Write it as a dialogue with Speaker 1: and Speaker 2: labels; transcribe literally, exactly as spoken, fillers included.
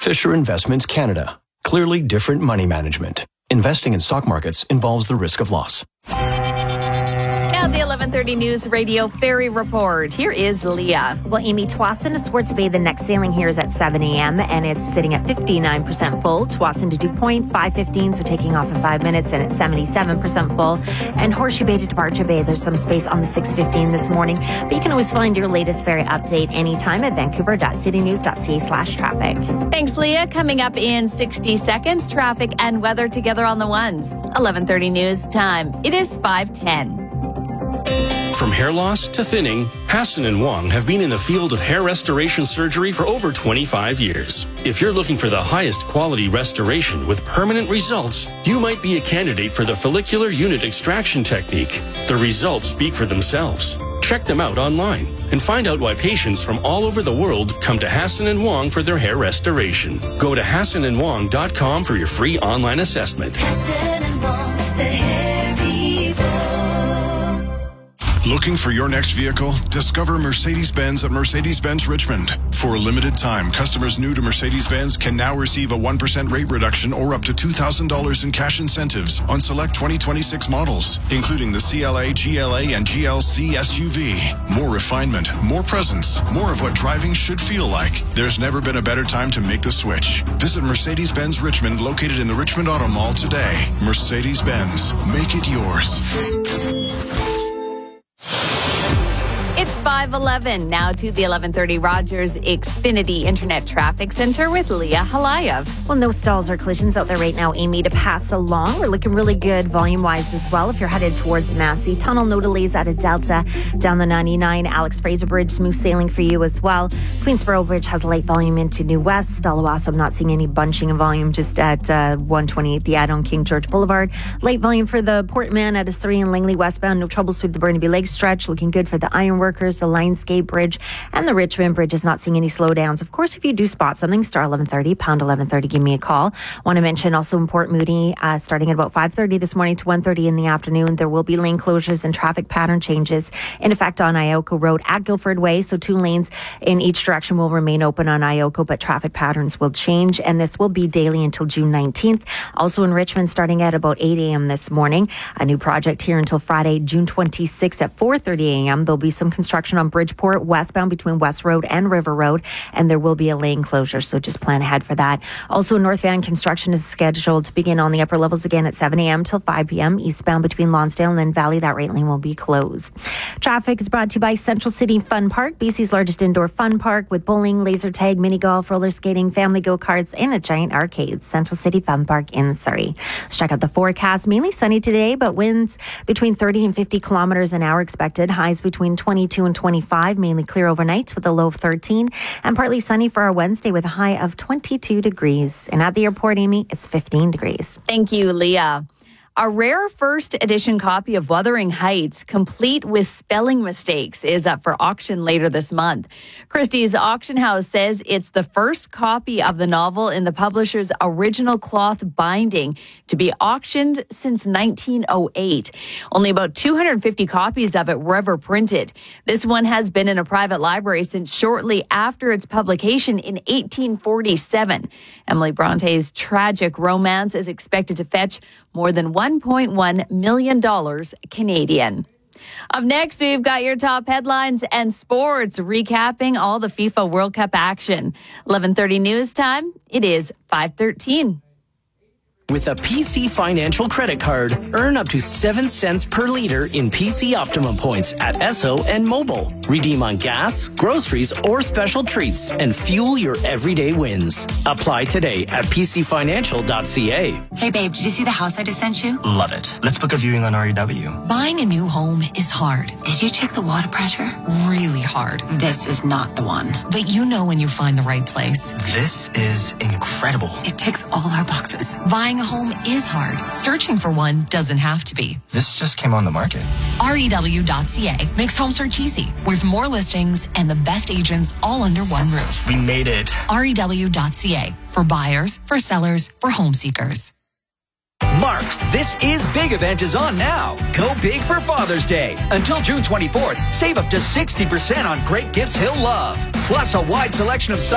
Speaker 1: Fisher Investments Canada. Clearly different money management. Investing in stock markets involves the risk of loss.
Speaker 2: Now the eleven thirty News Radio Ferry Report. Here is Leah.
Speaker 3: Well, Amy, Tsawwassen to Swartz Bay, the next sailing here is at seven a.m. and it's sitting at fifty-nine percent full. Tsawwassen to Dew Point, five fifteen, so taking off in five minutes, and it's seventy-seven percent full. And Horseshoe Bay to Departure Bay, there's some space on the six fifteen this morning. But you can always find your latest ferry update anytime at vancouver.citynews.ca slash traffic.
Speaker 2: Thanks, Leah. Coming up in sixty seconds, traffic and weather together on the ones. eleven thirty News time. It is five ten.
Speaker 4: From hair loss to thinning, Hassan and Wong have been in the field of hair restoration surgery for over twenty-five years. If you're looking for the highest quality restoration with permanent results, you might be a candidate for the follicular unit extraction technique. The results speak for themselves. Check them out online and find out why patients from all over the world come to Hassan and Wong for their hair restoration. Go to hassan and wong dot com for your free online assessment.
Speaker 5: Hassan and Wong, the hair people.
Speaker 6: Looking for your next vehicle? Discover Mercedes-Benz at Mercedes-Benz Richmond. For a limited time, customers new to Mercedes-Benz can now receive a one percent rate reduction or up to two thousand dollars in cash incentives on select twenty twenty-six models, including the C L A, G L A, and G L C S U V. More refinement, more presence, more of what driving should feel like. There's never been a better time to make the switch. Visit Mercedes-Benz Richmond, located in the Richmond Auto Mall today. Mercedes-Benz. Make it yours.
Speaker 2: It's five eleven. Now to the eleven thirty Rogers Xfinity Internet Traffic Center with Leah Halayev.
Speaker 3: Well, no stalls or collisions out there right now, Amy, to pass along. We're looking really good volume-wise as well. If you're headed towards Massey Tunnel, no delays out of Delta. Down the ninety-nine, Alex Fraser Bridge, smooth sailing for you as well. Queensboro Bridge has light volume into New West. Stalawasso, I'm not seeing any bunching of volume just at uh, one twenty-eight, the add-on King George Boulevard. Light volume for the Portman at S three and Langley westbound. No troubles with the Burnaby Lake stretch. Looking good for the Ironworkers, the Lionsgate Bridge, and the Richmond Bridge is not seeing any slowdowns. Of course, if you do spot something, star eleven thirty, pound eleven thirty, give me a call. Want to mention also in Port Moody, uh, starting at about five thirty this morning to one thirty in the afternoon, there will be lane closures and traffic pattern changes in effect on Ioko Road at Guildford Way. So two lanes in each direction will remain open on Ioko, but traffic patterns will change, and this will be daily until June nineteenth. Also in Richmond, starting at about eight a.m. this morning, a new project here until Friday, June twenty-sixth at four thirty a.m. There'll be some construction on Bridgeport westbound between West Road and River Road, and there will be a lane closure, so just plan ahead for that. Also, North Van construction is scheduled to begin on the upper levels again at seven a.m. till five p.m. eastbound between Lonsdale and then Valley. That right lane will be closed. Traffic is brought to you by Central City Fun Park, B C's largest indoor fun park with bowling, laser tag, mini golf, roller skating, family go-karts, and a giant arcade. Central City Fun Park in Surrey. Let's check out the forecast. Mainly sunny today, but winds between thirty and fifty kilometers an hour expected. Highs between twenty-two and twenty-five, mainly clear overnights with a low of thirteen, and partly sunny for our Wednesday with a high of twenty-two degrees. And at the airport, Amy, it's fifteen degrees.
Speaker 2: Thank you, Leah. A rare first edition copy of Wuthering Heights, complete with spelling mistakes, is up for auction later this month. Christie's Auction House says it's the first copy of the novel in the publisher's original cloth binding to be auctioned since nineteen oh eight. Only about two hundred fifty copies of it were ever printed. This one has been in a private library since shortly after its publication in eighteen forty-seven. Emily Bronte's tragic romance is expected to fetch more than one point one million dollars Canadian. Up next, we've got your top headlines and sports, recapping all the FIFA World Cup action. eleven thirty news time. It is five thirteen.
Speaker 7: With a P C Financial credit card, earn up to seven cents per liter in P C Optimum points at Esso and Mobile. Redeem on gas, groceries, or special treats and fuel your everyday wins. Apply today at p c financial dot c a.
Speaker 8: Hey babe, did you see the house I just sent you?
Speaker 9: Love it. Let's book a viewing on R E W.
Speaker 8: Buying a new home is hard. Did you check the water pressure? Really hard. This is not the one. But you know when you find the right place.
Speaker 9: This is incredible.
Speaker 8: It ticks all our boxes. Buying a home is hard. Searching for one doesn't have to be.
Speaker 9: This just came on the market.
Speaker 8: R E W dot C A makes home search easy, with more listings and the best agents all under one roof.
Speaker 9: We made it.
Speaker 8: R E W dot C A, for buyers, for sellers, for home seekers.
Speaker 10: Mark's This Is Big event is on now. Go big for Father's Day. Until June twenty-fourth, save up to sixty percent on great gifts he'll love. Plus a wide selection of stuff